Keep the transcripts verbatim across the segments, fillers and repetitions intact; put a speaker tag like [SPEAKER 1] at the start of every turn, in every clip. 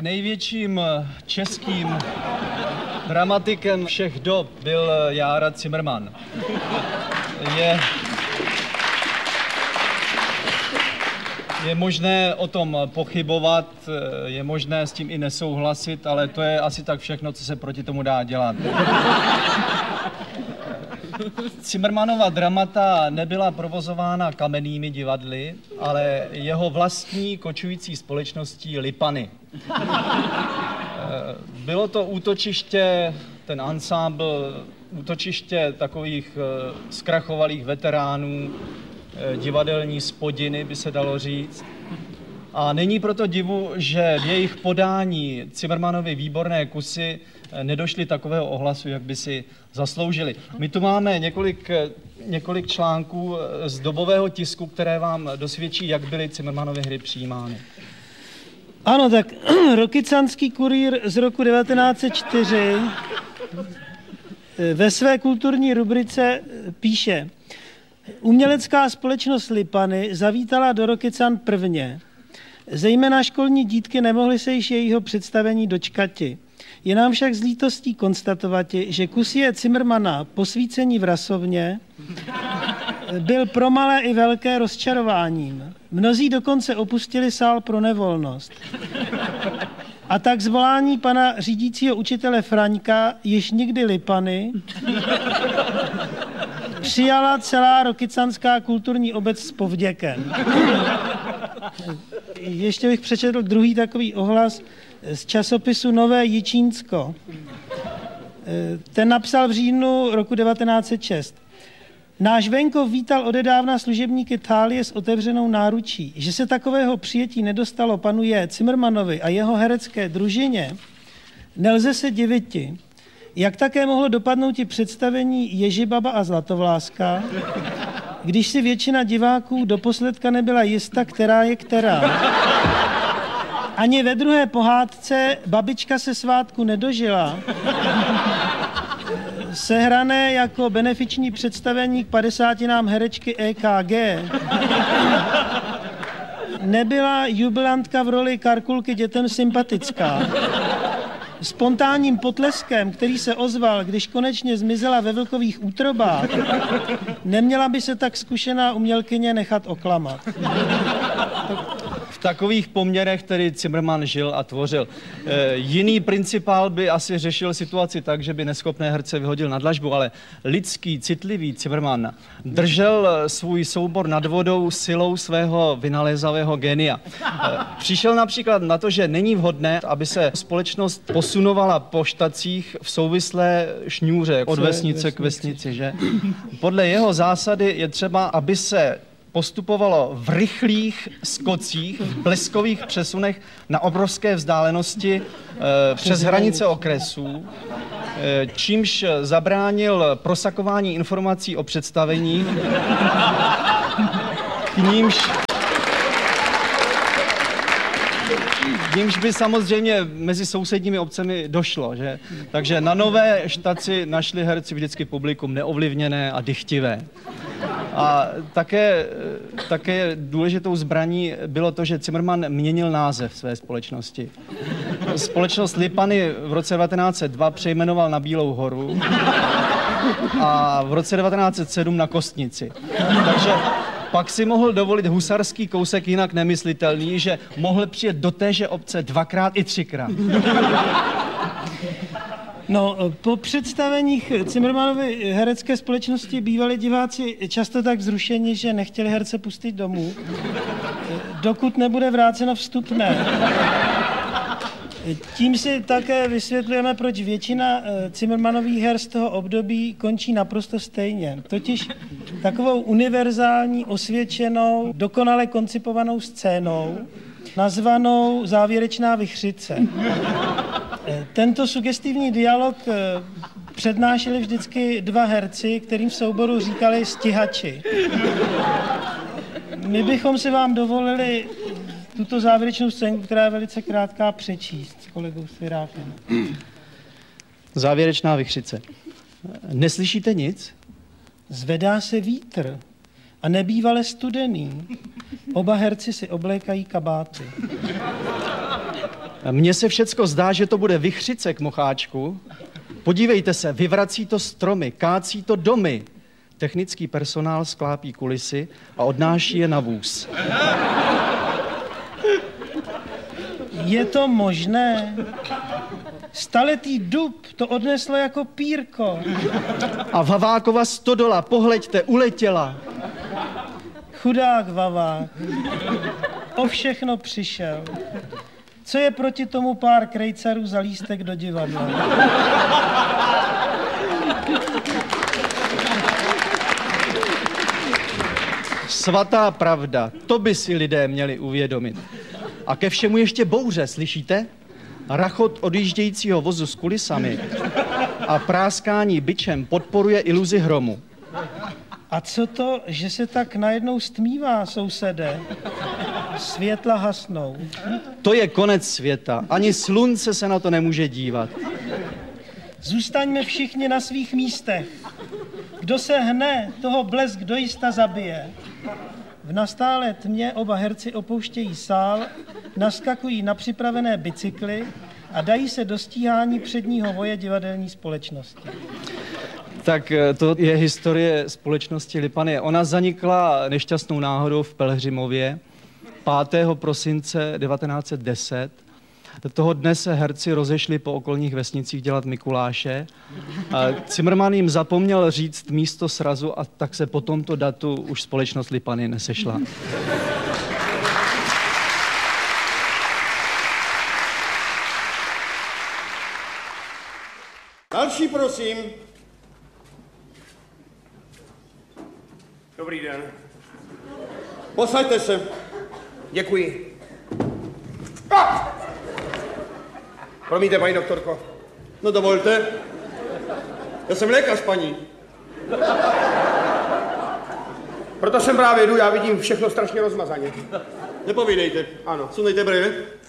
[SPEAKER 1] největším českým dramatikem všech dob byl Jára Cimrman. Je, je možné o tom pochybovat, je možné s tím i nesouhlasit, ale to je asi tak všechno, co se proti tomu dá dělat. Cimrmanova dramata nebyla provozována kamennými divadly, ale jeho vlastní kočující společností Lipany. Bylo to útočiště, ten ansámbl, útočiště takových zkrachovalých veteránů, divadelní spodiny, by se dalo říct. A není proto divu, že v jejich podání Cimrmanovi výborné kusy nedošly takového ohlasu, jak by si zasloužili. My tu máme několik, několik článků z dobového tisku, které vám dosvědčí, jak byly Cimrmanovy hry přijímány.
[SPEAKER 2] Ano, tak Rokycanský kurýr z roku devatenáct set čtyři ve své kulturní rubrice píše: Umělecká společnost Lipany zavítala do Rokycan prvně. Zejména školní dítky nemohly se již jejího představení dočkati. Je nám však z lítostí konstatovati, že kusie Cimrmana Posvícení v Rasovně byl pro malé i velké rozčarováním. Mnozí dokonce opustili sál pro nevolnost. A tak zvolání pana řídícího učitele Fraňka, již nikdy Lipany, přijala celá rokycanská kulturní obec s povděkem. Ještě bych přečetl druhý takový ohlas z časopisu Nové Jičínsko. Ten napsal v říjnu roku devatenáct set šest. Náš venkov vítal odedávna služebníky Thálie s otevřenou náručí. Že se takového přijetí nedostalo panu J. Cimrmanovi a jeho herecké družině, nelze se diviti. Jak také mohlo dopadnout i představení Ježibaba a Zlatovláska, když si většina diváků doposledka nebyla jista, která je která. Ani ve druhé pohádce Babička se svátku nedožila, sehrané jako benefiční představení k padesátinám herečky E K G, nebyla jubilantka v roli Karkulky dětem sympatická. Spontánním potleskem, který se ozval, když konečně zmizela ve vlkových útrobách, neměla by se tak zkušená umělkyně nechat oklamat.
[SPEAKER 1] V takových poměrech tedy Cimrman žil a tvořil. E, jiný principál by asi řešil situaci tak, že by neschopné herce vyhodil na dlažbu, ale lidský, citlivý Cimrman držel svůj soubor nad vodou silou svého vynalézavého génia. E, přišel například na to, že není vhodné, aby se společnost posunovala po štacích v souvislé šňůře od vesnice k vesnici, že? Podle jeho zásady je třeba, aby se postupovalo v rychlých skocích, v bleskových přesunech na obrovské vzdálenosti e, přes hranice okresů, e, čímž zabránil prosakování informací o představení, k nímž, k nímž by samozřejmě mezi sousedními obcemi došlo, že? Takže na Nové Štaci našli herci vždycky publikum neovlivněné a dychtivé. A také, také důležitou zbraní bylo to, že Cimrman měnil název své společnosti. Společnost Lipany v roce devatenáct set dva přejmenoval na Bílou horu a v roce devatenáct set sedm na Kostnici. Takže pak si mohl dovolit husarský kousek jinak nemyslitelný, že mohl přijet do téže obce dvakrát i třikrát.
[SPEAKER 2] No, po představeních Cimrmanovy herecké společnosti bývali diváci často tak vzrušeni, že nechtěli herce pustit domů, dokud nebude vráceno vstupné. Tím si také vysvětlujeme, proč většina Cimrmanových her z toho období končí naprosto stejně. Totiž takovou univerzální, osvědčenou, dokonale koncipovanou scénou, nazvanou Závěrečná vichřice. Tento sugestivní dialog přednášeli vždycky dva herci, kterým v souboru říkali stihači. My bychom si vám dovolili tuto závěrečnou scénku, která je velice krátká, přečíst s kolegou Svirákem.
[SPEAKER 1] Závěrečná vichřice. Neslyšíte nic?
[SPEAKER 2] Zvedá se vítr a nebývale studený. Oba herci si oblékají kabáty.
[SPEAKER 1] Mně se všecko zdá, že to bude vichřice k mocháčku. Podívejte se, vyvrací to stromy, kácí to domy. Technický personál sklápí kulisy a odnáší je na vůz.
[SPEAKER 2] Je to možné? Staletý dub to odneslo jako pírko.
[SPEAKER 1] A Vavákova stodola, pohleďte, uletěla.
[SPEAKER 2] Chudák Vavák. O všechno přišel. Co je proti tomu pár krejcarů za lístek do divadla?
[SPEAKER 1] Svatá pravda, to by si lidé měli uvědomit. A ke všemu ještě bouře, slyšíte? Rachot odjíždějícího vozu s kulisami a práskání bičem podporuje iluzi hromu.
[SPEAKER 2] A co to, že se tak najednou stmívá, sousede? Světla hasnou.
[SPEAKER 1] To je konec světa. Ani slunce se na to nemůže dívat.
[SPEAKER 2] Zůstaňme všichni na svých místech. Kdo se hne, toho blesk dojista zabije. V nastálé tmě oba herci opouštějí sál, naskakují na připravené bicykly a dají se do stíhání předního voje divadelní společnosti.
[SPEAKER 1] Tak to je historie společnosti Lipany. Ona zanikla nešťastnou náhodou v Pelhřimově pátého prosince devatenáct set deset. Toho dne se herci rozešli po okolních vesnicích dělat Mikuláše. Cimrman jim zapomněl říct místo srazu a tak se po tomto datu už společnost Lipany nesešla.
[SPEAKER 3] Další, prosím. Dobrý den. Posaďte se. Děkuji. Ah! Promiňte, paní doktorko. No dovolte. Já jsem lékař, paní. Proto jsem právě jdu, já vidím všechno strašně rozmazaně. Nepovídejte. Ano. Sundejte brýle.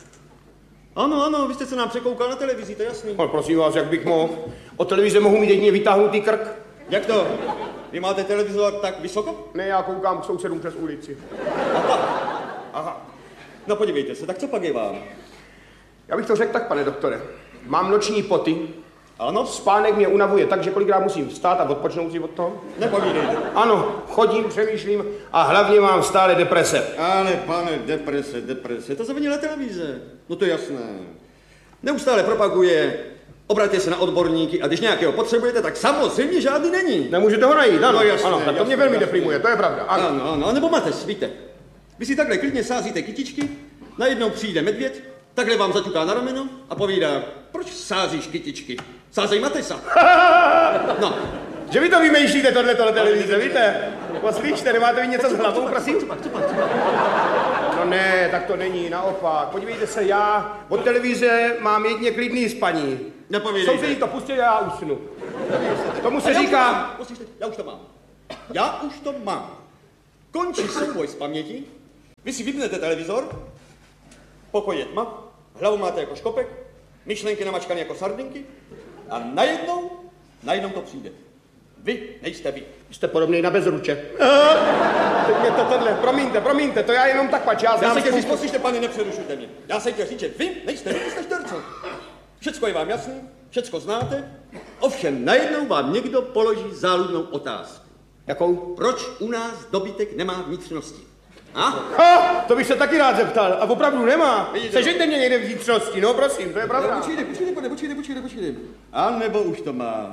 [SPEAKER 3] Ano, ano, vy jste se nám překoukal na televizi, to je jasný. No, prosím vás, jak bych mohl. Od televize mohu mít jedině vytáhnutý krk. Jak to? Vy máte televizor tak vysoko? Ne, já koukám k sousedům přes ulici. Aha. Aha. No podívejte se, tak co pak je vám? Já bych to řekl tak, pane doktore. Mám noční poty. Ano? Spánek mě unavuje tak, že kolikrát musím vstát a odpočnout si od toho. Nepovídejte. Ano, chodím, přemýšlím a hlavně mám stále deprese. Ale pane, deprese, deprese, to zavinila televize. No to je jasné. Neustále propaguje, obraťte se na odborníky a když nějakého potřebujete, tak samozřejmě žádný není. Nemůžete ho najít, ano, no, jasné, ano, tak to jasné, mě velmi jasné. Deprimuje, to je pravda. Ano, ano, ano, nebo máte, víte. Vy si takhle klidně sázíte kytičky, najednou přijde medvěd, takhle vám zaťuká na rameno a povídá, proč sázíš kytičky? Sázej Matesa. No. Že vy to vymýšlíte tohleto televize, víte? Poslyšte, nemáte vy něco s hlavou, prosím? Co pak, co pak, co pak? No ne, tak to není, naopak. Podívejte se, já od televize mám jedině klidný spaní. Nepovídejte. Sousedí to pustí a já usnu. Tomu se říká... Poslyšte, já už to mám. Já už to mám. Končí souboj z paměti, vy si vypnete televizor, pokoj je tma, hlavu máte jako škopek, myšlenky namačkané jako sardinky a najednou, najednou to přijde. Vy nejste vy. Jste podobný na Bezruče. Teď mě to tohle, promiňte, promiňte, to já jenom tak pač, já znám... Já se tě říct, poslyšte, pane, nepřerušujte mě. Já se tě říct, že vy nejste vy, jste šterco. Všecko je vám jasný, všecko znáte, ovšem najednou vám někdo položí záludnou otázku. Jakou? Proč u nás dobytek nemá vnitřnosti? A? Ha, to bych se taky rád zeptal. A opravdu nemá. Sežeňte mě někde vnitřnosti, no prosím, to je pravda. Počkejte, počkejte, pane, počkejte, počkejte, počkejte. A nebo už to má.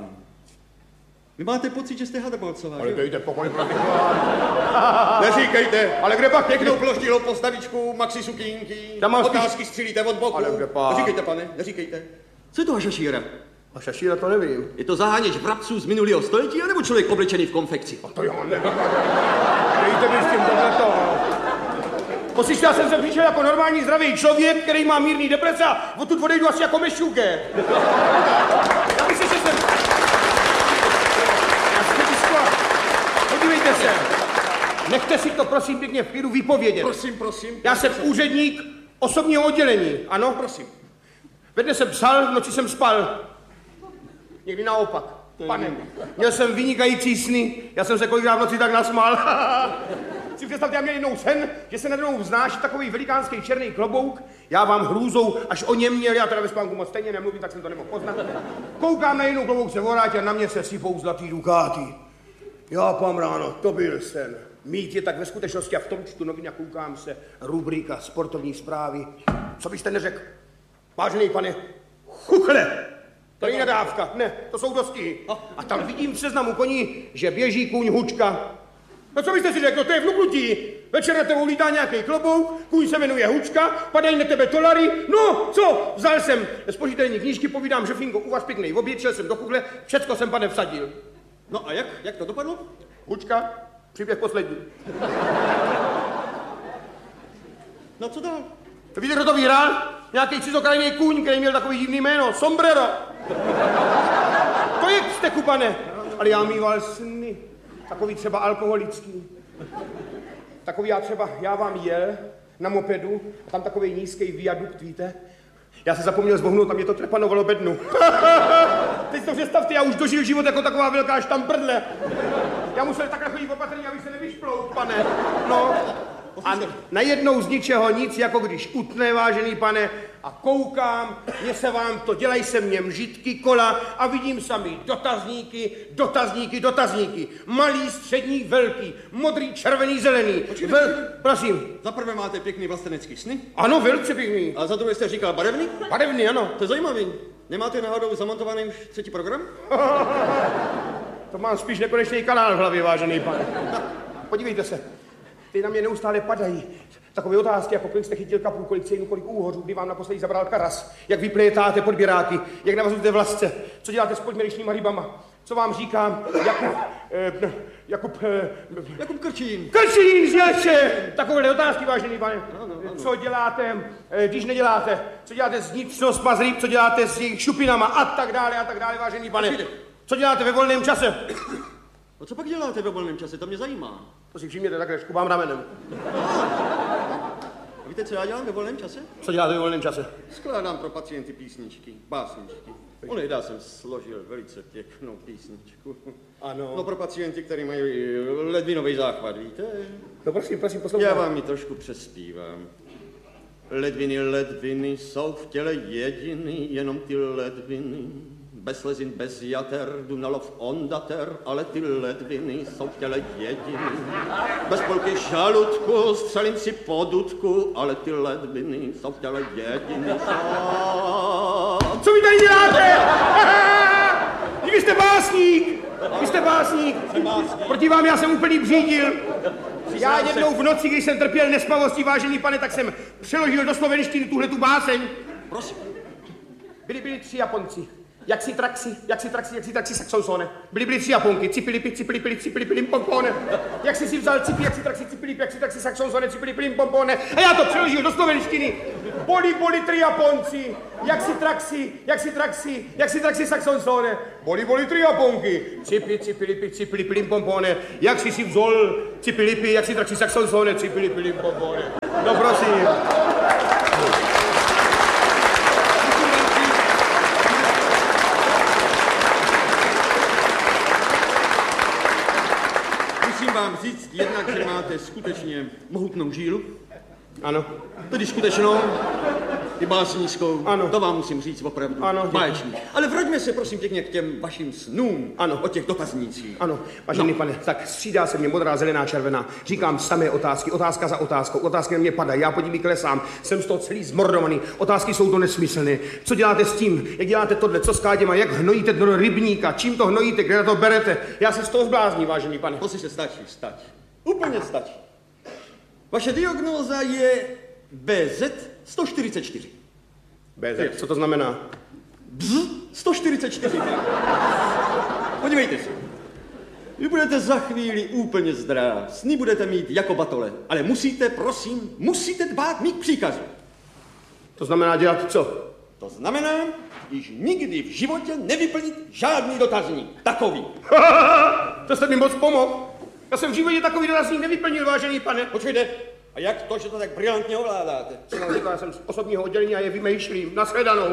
[SPEAKER 3] Vy máte pocit, že jste Hadamorcová, že? Ale dejte pokoj, prosím. Neříkejte, ale kde pak? Pěknou ploštilou postavičku, maxi sukínky, otázky střílíte od boku. Ale kde pak? Neříkejte, pane, neříkejte. Co je to hašašíra? Hašašíra to nevím. Je to zaháněč vrabců z minulého století, anebo člověk oblečený v konfekci? A to jo, nevím. Dejte mi s tím tohleto. Poslyšte, já jsem se přišel jako normální zdravý člověk, který má mírný deprese a odtud odejdu asi jako mešťůke. Já myslím, že jsem... Podívejte se. Nechte si to, prosím, pěkně v klidu vypovědět. Prosím, prosím. Já jsem úředník osobního oddělení. Ano, prosím. Ve dne jsem psal, v noci jsem spal. Někdy naopak. Pane, měl jsem vynikající sny. Já jsem se kolikrát v noci tak nasmál. Si představte, já měl jednou sen, že se nade mnou vznáší takový velikánský černý klobouk. Já vám hrůzou, až o něm měl, já teda ve spánku moc stejně nemluvím, tak jsem to nemohl poznat. Koukám na jinou klobouk, se vorátí a na mě se sypou zlatý dukáty. Já pám ráno, to byl sen. Mít je tak ve skutečnosti a v tom čtu novin a koukám se, rubrika sportovní zprávy. Co byste neřekl? Vážený pane, chuchle! To není nadávka, ne, to jsou dostihy. A tam vidím v seznamu koní, že běží kůň Hučka. No co byste si řekl, to je vnuknutí. Večer na tebou lítá nějaký klobouk, kůň se jmenuje Hučka, padají na tebe dolary. No, co? Vzal jsem spožitelní knížky, povídám, že Finko, u vás pěknej oběd, šel jsem do chuchle, všecko jsem, pane, vsadil.
[SPEAKER 4] No a jak? Jak to dopadlo?
[SPEAKER 3] Hučka, příběh poslední.
[SPEAKER 4] No co dál?
[SPEAKER 3] Víte, kdo to vyhrál? Nějaký cizokrajný kůň, který měl takový divný jméno. Sombrero. To je steku, pane. Ale já mýval sny. Takový třeba alkoholický. Takový já třeba, já vám jel na mopedu a tam takový nízký viadukt, víte? Já se zapomněl zvohnout a mě to trepanovalo bednu. Teď to představte, já už dožil život jako taková velká štamprdle. Já musel takhle chodit opatrně, abych se nevyšplout, pane. No. A najednou z ničeho nic, jako když utne, vážený pane, a koukám, mě se vám to, dělají se mně mžitky, kola a vidím sami dotazníky, dotazníky, dotazníky. Malý, střední, velký, modrý, červený, zelený. Vel... Prosím.
[SPEAKER 4] Za prvé máte pěkný vlastenecký sny.
[SPEAKER 3] Ano, velice pěkný.
[SPEAKER 4] A za druhé jste říkal barevný?
[SPEAKER 3] Barevný, ano.
[SPEAKER 4] To je zajímavý. Nemáte náhodou zamontovaný už třetí program?
[SPEAKER 3] To mám spíš nekonečný kanál v hlavě, vážený pane. Podívejte se. Ty na mě neustále padají takové otázky, jako kolik jste chytil kapů, kolik cejnů, kolik úhořů, kdy vám naposledy zabral karas, jak vyplétáte podběráky, jak navazujete vlasce, co děláte s podměrečnýma rybama, co vám říkám Jakub, eh, Jakub, eh,
[SPEAKER 4] Jakub Krčín.
[SPEAKER 3] Krčín z Jelče! Takovéhle otázky, vážený pane. No, no, no. Co děláte, eh, když neděláte, co děláte s vnitřnostma z ryb, co děláte s jejich šupinama a tak dále, a tak dále, vážený pane. Co děláte ve volném čase?
[SPEAKER 4] A co pak děláte ve volném čase? To mě zajímá.
[SPEAKER 3] To si všimněte, takhle škubám ramenem.
[SPEAKER 4] A víte, co já dělám ve volném čase?
[SPEAKER 3] Co děláte ve volném čase?
[SPEAKER 4] Skládám pro pacienty písničky, básničky. Onehdy jsem složil velice pěknou písničku.
[SPEAKER 3] Ano.
[SPEAKER 4] No pro pacienty, kteří mají ledvinový záchvat, víte?
[SPEAKER 3] No prosím, prosím, poslouchám.
[SPEAKER 4] Já vám ji trošku přespívám. Ledviny, ledviny jsou v těle jediný, jenom ty ledviny. Bez slezin, bez jater, jdu na lov ondater, ale ty ledviny jsou v těle jediný. Bez polky žaludku, střelím si po dudku, ale ty ledviny jsou v těle jediný.
[SPEAKER 3] Co vy tady děláte? Vy jste básník! Vy jste básník! Proti vám já jsem úplný břídil. Já jednou v noci, když jsem trpěl nespavostí, vážený pane, tak jsem přeložil do slovenštiny tuhletu báseň.
[SPEAKER 4] Prosím.
[SPEAKER 3] Byli, byli tři Japonci. Jak si traxi, jak si traxi, jak si traxi saxousone. Byli, byli tři Japonky, cipilipi, cipilipili, cipilipilim, pompone. Jak si si vzal cipi, jak si traxi, cipilip, jak si traxi saxousone, cipilipilim, pompone. A já to přeložil do slovenštiny. Boli, boli tři Japonci. Jak si traxi, jak si traxi, jak si traxi saxousone. Boli, boli tři Japonky. Cipi, cipilipi, cipilipilim, pompone. Jak si si vzal cipilipi, jak si traxi saxousone, cipilipilim, pompone. No prosím.
[SPEAKER 4] Vám říct jednak, že máte skutečně mohutnou žílu.
[SPEAKER 3] Ano.
[SPEAKER 4] Tedy skutečnou, i básnickou.
[SPEAKER 3] Ano.
[SPEAKER 4] To vám musím říct opravdu.
[SPEAKER 3] Ano.
[SPEAKER 4] Báječný. Ale vraťme se prosím pěkně k těm vašim snům.
[SPEAKER 3] Ano.
[SPEAKER 4] O těch dotaznících.
[SPEAKER 3] Ano, vážený no. pane, tak střídá se mě modrá, zelená, červená. Říkám samé otázky, otázka za otázkou. Otázky na mě padají, já pod nimi klesám. Jsem z toho celý zmordovaný. Otázky jsou to nesmyslné. Co děláte s tím? Jak děláte tohle? Co s káděma? Jak hnojíte do rybníka? Čím to hnojíte? Kde na to berete? Já se z toho zblázním, vážený pane.
[SPEAKER 4] Poslyšte, stačí, stačí. Úplně stačí. Vaše diagnóza je B Z sto čtyřicet čtyři.
[SPEAKER 3] B Z, co to znamená?
[SPEAKER 4] Bz sto čtyřicet čtyři. Podívejte se. Vy budete za chvíli úplně zdrá. Sny budete mít jako batole. Ale musíte, prosím, musíte dbát mých příkazů.
[SPEAKER 3] To znamená dělat co?
[SPEAKER 4] To znamená, již nikdy v životě nevyplnit žádný dotazník. Takový.
[SPEAKER 3] To jste mi moc pomohl. Já jsem v životě takový dotazník nevyplnil, vážený pane.
[SPEAKER 4] Počkejte. A jak to, že to tak brilantně ovládáte?
[SPEAKER 3] Co vám říkal, jsem z osobního oddělení a je vymýšlím. Nashledanou.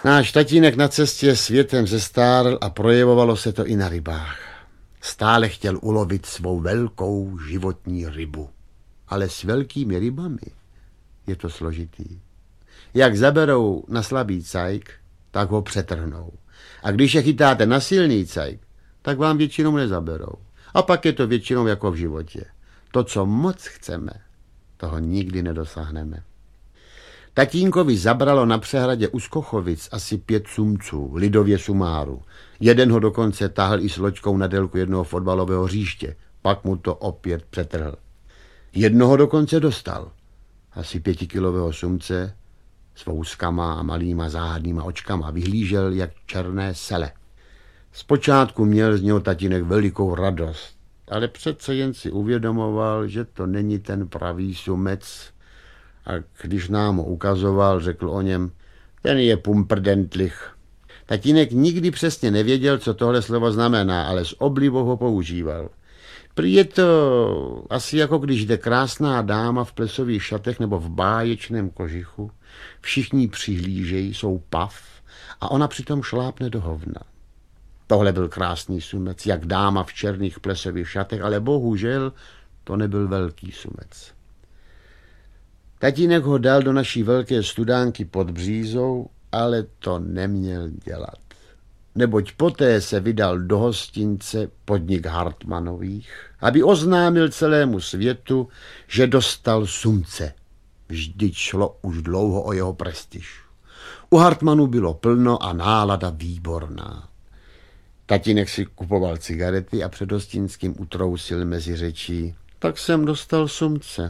[SPEAKER 5] Náš tatínek na cestě světem zestárl a projevovalo se to i na rybách. Stále chtěl ulovit svou velkou životní rybu. Ale s velkými rybami je to složitý. Jak zaberou na slabý cajk, tak ho přetrhnou. A když je chytáte na silný cajk, tak vám většinou nezaberou. A pak je to většinou jako v životě. To, co moc chceme, toho nikdy nedosáhneme. Tatínkovi zabralo na přehradě u Skochovic asi pět sumců, lidově sumáru. Jeden ho dokonce táhl i s loďkou na délku jednoho fotbalového hřiště. Pak mu to opět přetrhl. Jednoho dokonce dostal. Asi pětikilového sumce s vouskama a malýma záhadnýma očkama. Vyhlížel jak černé sele. Zpočátku měl z něho tatínek velikou radost, ale přece jen si uvědomoval, že to není ten pravý sumec. A když nám ho ukazoval, řekl o něm, ten je pumprdentlich. Tatínek nikdy přesně nevěděl, co tohle slovo znamená, ale s oblibou ho používal. Prý je to asi jako když jde krásná dáma v plesových šatech nebo v báječném kožichu. Všichni přihlížejí, jsou pav a ona přitom šlápne do hovna. Tohle byl krásný sumec, jak dáma v černých plesových šatech, ale bohužel to nebyl velký sumec. Tatínek ho dal do naší velké studánky pod Břízou, ale to neměl dělat. Neboť poté se vydal do hostince podnik Hartmanových, aby oznámil celému světu, že dostal sumce. Vždyť šlo už dlouho o jeho prestiž. U Hartmanů bylo plno a nálada výborná. Tatínek si kupoval cigarety a před hostinským utrousil mezi řečí. Tak jsem dostal sumce.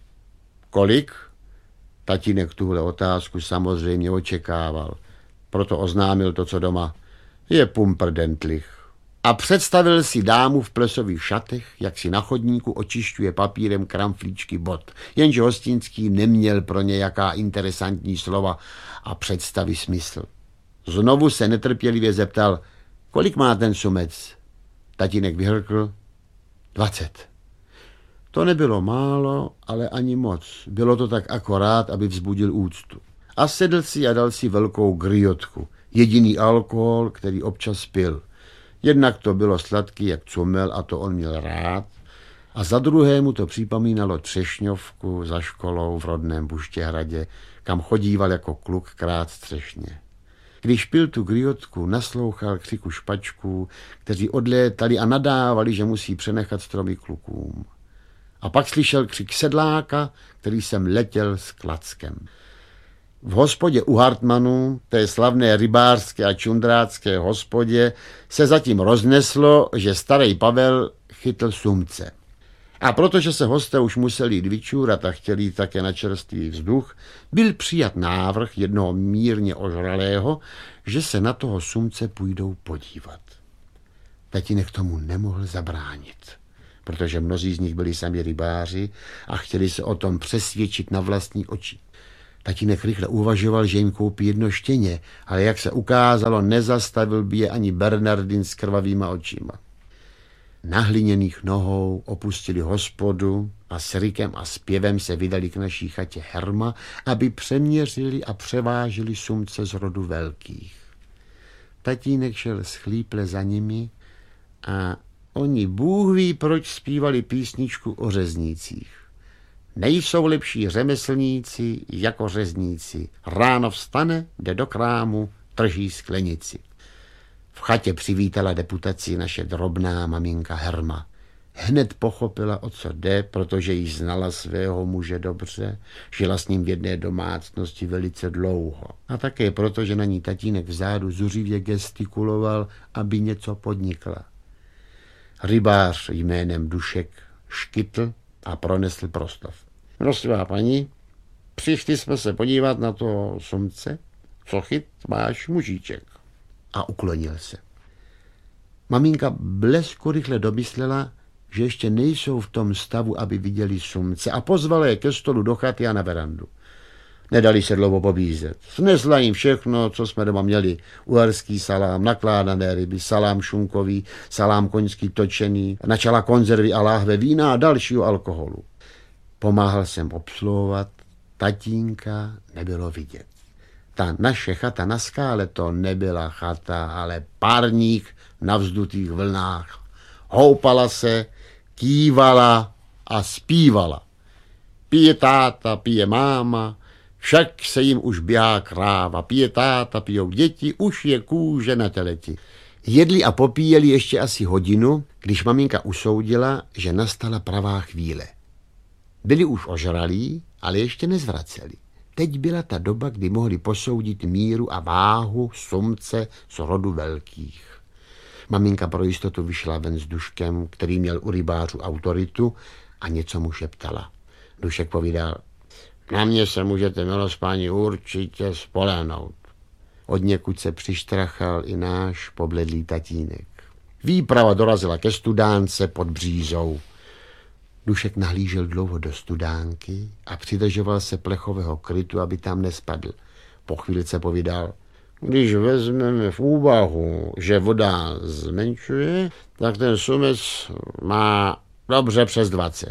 [SPEAKER 5] Kolik? Tatínek tuhle otázku samozřejmě očekával. Proto oznámil to, co doma. Je pumprdentlich. A představil si dámu v plesových šatech, jak si na chodníku očišťuje papírem kramflíčky bot. Jenže hostinský neměl pro nějaká interesantní slova a představy smysl. Znovu se netrpělivě zeptal, kolik má ten sumec? Tatínek vyhrkl, dvacet. To nebylo málo, ale ani moc. Bylo to tak akorát, aby vzbudil úctu. A sedl si a dal si velkou griotku. Jediný alkohol, který občas pil. Jednak to bylo sladký jak cumel a to on měl rád. A za druhé mu to připomínalo třešňovku za školou v rodném Buštěhradě, kam chodíval jako kluk krát střešně. Když pil tu griotku, naslouchal křiku špačků, kteří odlétali a nadávali, že musí přenechat stromy klukům. A pak slyšel křik sedláka, který sem letěl s klackem. V hospodě u Hartmanů, té slavné rybářské a čundrácké hospodě, se zatím rozneslo, že starý Pavel chytl sumce. A protože se hosté už museli jít vyčůrat a chtěli jít také na čerstvý vzduch, byl přijat návrh jednoho mírně ožralého, že se na toho sumce půjdou podívat. Tatínek tomu nemohl zabránit, protože mnozí z nich byli sami rybáři a chtěli se o tom přesvědčit na vlastní oči. Tatínek rychle uvažoval, že jim koupí jedno štěně, ale jak se ukázalo, nezastavil by je ani Bernardin s krvavýma očima. Na hliněných nohou opustili hospodu a s rykem a zpěvem se vydali k naší chatě Herma, aby přeměřili a převážili sumce z rodu velkých. Tatínek šel schlíple za nimi a oni Bůh ví, proč zpívali písničku o řeznících. Nejsou lepší řemeslníci jako řezníci. Ráno vstane, jde do krámu, trží sklenici. V chatě přivítala deputaci naše drobná maminka Herma. Hned pochopila, o co jde, protože jí znala svého muže dobře, žila s ním v jedné domácnosti velice dlouho. A také proto, že na ní tatínek vzadu zuřivě gestikuloval, aby něco podnikla. Rybář jménem Dušek škytl a pronesl proslov. Prosím vás, paní, přišli jsme se podívat na toho sumce, co chyt váš mužíček. A uklonil se. Maminka blesku rychle domyslela, že ještě nejsou v tom stavu, aby viděli sumce, a pozvala je ke stolu do chaty a na verandu. Nedali se dlouho pobízet. Snesla jim všechno, co jsme doma měli. Uherský salám, nakládané ryby, salám šunkový, salám koňský točený, načala konzervy a láhve vína a dalšího alkoholu. Pomáhal jsem obsluhovat, tatínka nebylo vidět. Ta naše chata na skále to nebyla chata, ale párník na vzdutých vlnách. Houpala se, kývala a zpívala. Pije táta, pije máma, však se jim už běhá kráva. Pije táta, pijou děti, už je kůže na teleti. Jedli a popíjeli ještě asi hodinu, když maminka usoudila, že nastala pravá chvíle. Byli už ožralí, ale ještě nezvraceli. Teď byla ta doba, kdy mohli posoudit míru a váhu sumce z rodu velkých. Maminka pro jistotu vyšla ven s Duškem, který měl u rybářů autoritu, a něco mu šeptala. Dušek povídal: na mě se můžete, milospáni, určitě spolehnout. Odněkud se přištrachal i náš pobledlý tatínek. Výprava dorazila ke studánce pod Břízou. Dušek nahlížel dlouho do studánky a přidržoval se plechového krytu, aby tam nespadl. Po chvílice povídal: když vezmeme v úvahu, že voda zmenšuje, tak ten sumec má dobře přes dvacet.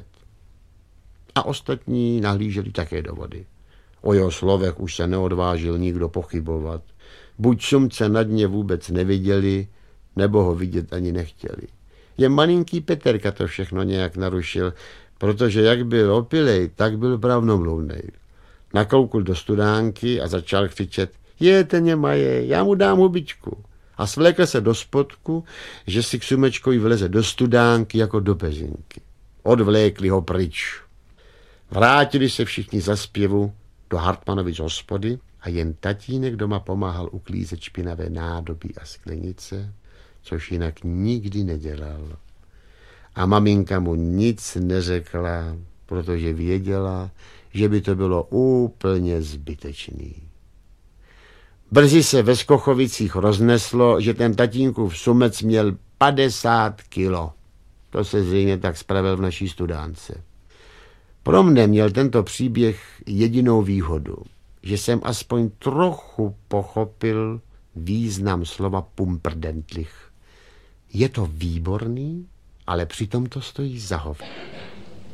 [SPEAKER 5] A ostatní nahlíželi také do vody. O jeho slovech už se neodvážil nikdo pochybovat. Buď sumce na dně vůbec neviděli, nebo ho vidět ani nechtěli. Jen malinký Peterka to všechno nějak narušil, protože jak byl opilej, tak byl pravnomluvnej. Nakoukl do studánky a začal křičet: je, ten maje, já mu dám hubičku. A svlékl se do spodku, že si k sumečkovi vleze do studánky jako do peřinky. Odvlékli ho pryč. Vrátili se všichni za zpěvu do Hartmanovic hospody a jen tatínek doma pomáhal uklízet špinavé nádoby a sklenice, což jinak nikdy nedělal. A maminka mu nic neřekla, protože věděla, že by to bylo úplně zbytečný. Brzy se ve Skochovicích rozneslo, že ten tatínkův sumec měl padesát kilo. To se zřejmě tak spravil v naší studánce. Pro mne měl tento příběh jedinou výhodu, že jsem aspoň trochu pochopil význam slova pumprdentlich. Je to výborný, ale přitom to stojí za hovno.